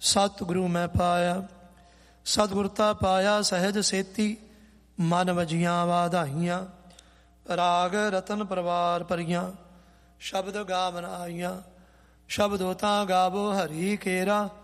ਸਤਿਗੁਰੂ ਮੈਂ ਪਾਇਆ। ਸਤਿਗੁਰਤਾ ਪਾਇਆ ਸਹਿਜ ਸੇਤੀ, ਮਨ ਵਜੀਆਂ ਵਾਧਾਈਆਂ। ਰਾਗ ਰਤਨ ਪਰਵਾਰ ਭਰੀਆਂ, ਸ਼ਬਦ ਗਾਵਨ ਆਈਆਂ। ਸ਼ਬਦੋ ਤਾਂ ਗਾਵੋ ਹਰੀ ਕੇਰਾ,